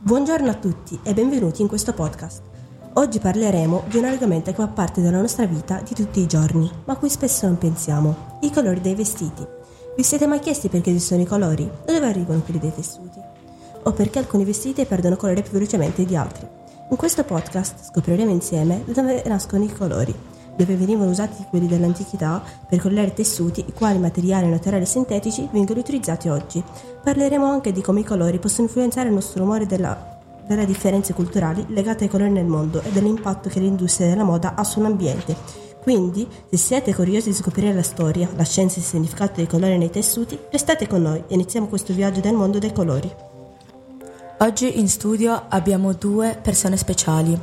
Buongiorno a tutti e benvenuti in questo podcast. Oggi parleremo di un argomento che fa parte della nostra vita di tutti i giorni, ma a cui spesso non pensiamo: i colori dei vestiti. Vi siete mai chiesti perché esistono i colori? Da dove arrivano quelli dei tessuti? O perché alcuni vestiti perdono colore più velocemente di altri? In questo podcast scopriremo insieme da dove nascono i colori, dove venivano usati quelli dell'antichità per colorare tessuti e quali materiali e materiali sintetici vengono utilizzati oggi. Parleremo anche di come i colori possono influenzare il nostro umore delle differenze culturali legate ai colori nel mondo e dell'impatto che l'industria della moda ha sull'ambiente. Quindi, se siete curiosi di scoprire la storia, la scienza e il significato dei colori nei tessuti, restate con noi e iniziamo questo viaggio nel mondo dei colori. Oggi in studio abbiamo due persone speciali.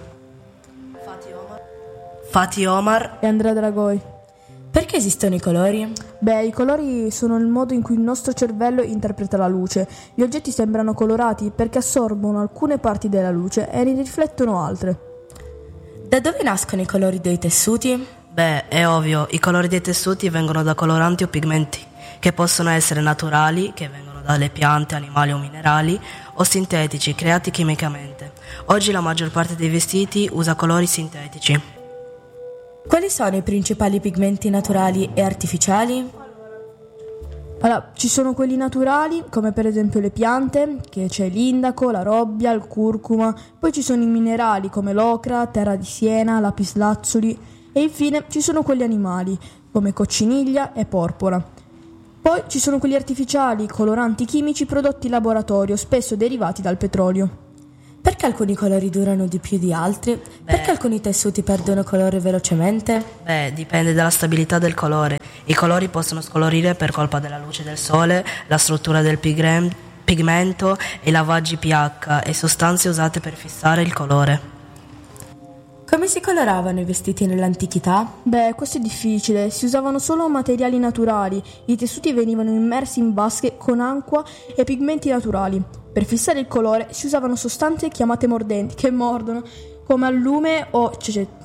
Fati Omar e Andrea Dragoi. Perché esistono i colori? I colori sono il modo in cui il nostro cervello interpreta la luce. Gli oggetti sembrano colorati perché assorbono alcune parti della luce e ne riflettono altre. Da dove nascono i colori dei tessuti? È ovvio, i colori dei tessuti vengono da coloranti o pigmenti, che possono essere naturali, che vengono dalle piante, animali o minerali, o sintetici, creati chimicamente. Oggi la maggior parte dei vestiti usa colori sintetici. Quali sono i principali pigmenti naturali e artificiali? Allora, ci sono quelli naturali, come per esempio le piante, che c'è l'indaco, la robbia, il curcuma. Poi ci sono i minerali come l'ocra, terra di siena, lapislazzuli. E infine ci sono quelli animali, come cocciniglia e porpora. Poi ci sono quelli artificiali, coloranti chimici prodotti in laboratorio, spesso derivati dal petrolio. Perché alcuni colori durano di più di altri? Perché alcuni tessuti perdono colore velocemente? Dipende dalla stabilità del colore. I colori possono scolorire per colpa della luce del sole, la struttura del pigmento, i lavaggi pH e sostanze usate per fissare il colore. Come si coloravano i vestiti nell'antichità? Questo è difficile. Si usavano solo materiali naturali. I tessuti venivano immersi in vasche con acqua e pigmenti naturali. Per fissare il colore si usavano sostanze chiamate mordenti, che mordono, come allume o cecè.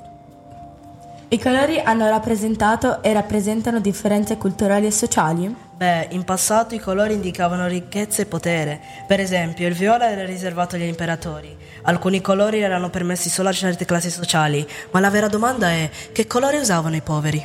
I colori hanno rappresentato e rappresentano differenze culturali e sociali? In passato i colori indicavano ricchezza e potere. Per esempio, il viola era riservato agli imperatori. Alcuni colori erano permessi solo a certe classi sociali. Ma la vera domanda è: che colore usavano i poveri?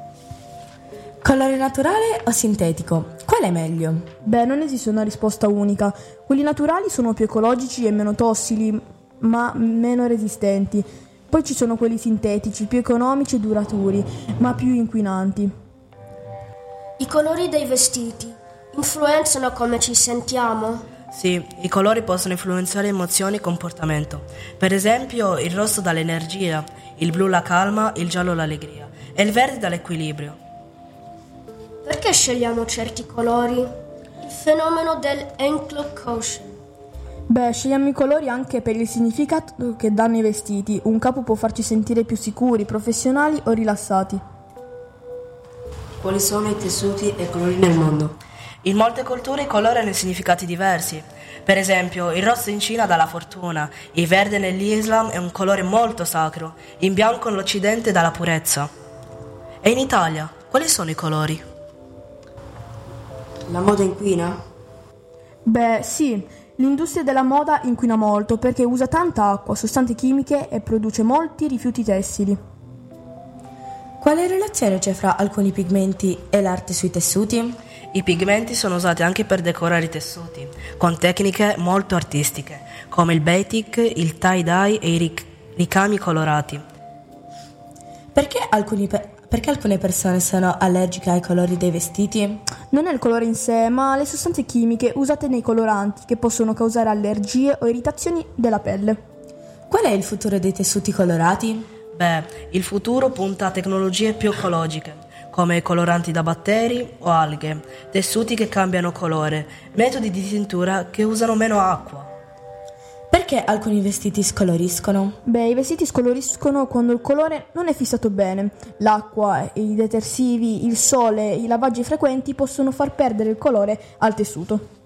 Colore naturale o sintetico? Qual è meglio? Non esiste una risposta unica. Quelli naturali sono più ecologici e meno tossili, ma meno resistenti. Poi ci sono quelli sintetici, più economici e duraturi, ma più inquinanti. I colori dei vestiti influenzano come ci sentiamo? Sì, i colori possono influenzare emozioni e comportamento. Per esempio, il rosso dà l'energia, il blu la calma, il giallo l'allegria e il verde dà l'equilibrio. Perché scegliamo certi colori? Il fenomeno dell'encolocaution. Scegliamo i colori anche per il significato che danno i vestiti. Un capo può farci sentire più sicuri, professionali o rilassati. Quali sono i tessuti e i colori nel mondo? In molte culture i colori hanno significati diversi. Per esempio, il rosso in Cina dà la fortuna, il verde nell'Islam è un colore molto sacro, in bianco nell'Occidente dà la purezza. E in Italia, quali sono i colori? La moda inquina? Sì, l'industria della moda inquina molto perché usa tanta acqua, sostanze chimiche e produce molti rifiuti tessili. Quale relazione c'è fra alcuni pigmenti e l'arte sui tessuti? I pigmenti sono usati anche per decorare i tessuti, con tecniche molto artistiche, come il batik, il tie-dye e i ricami colorati. Perché alcune persone sono allergiche ai colori dei vestiti? Non è il colore in sé, ma le sostanze chimiche usate nei coloranti che possono causare allergie o irritazioni della pelle. Qual è il futuro dei tessuti colorati? Il futuro punta a tecnologie più ecologiche, come coloranti da batteri o alghe, tessuti che cambiano colore, metodi di tintura che usano meno acqua. Perché alcuni vestiti scoloriscono? I vestiti scoloriscono quando il colore non è fissato bene. L'acqua, i detersivi, il sole, i lavaggi frequenti possono far perdere il colore al tessuto.